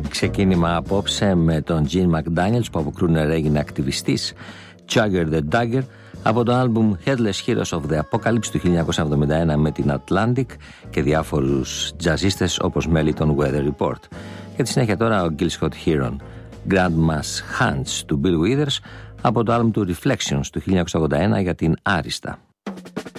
Ξεκίνημα απόψε με τον Gene McDaniels που από crooner έγινε ακτιβιστής, Jagger the Dagger, από το άλμπουμ Headless Heroes of the Apocalypse του 1971 με την Atlantic και διάφορους τζαζίστες όπως μέλη των Weather Report. Και τη συνέχεια τώρα ο Gil Scott Heron, Grandma's Hands του Bill Withers από το άλμπουμ του Reflections του 1981 για την Άριστα.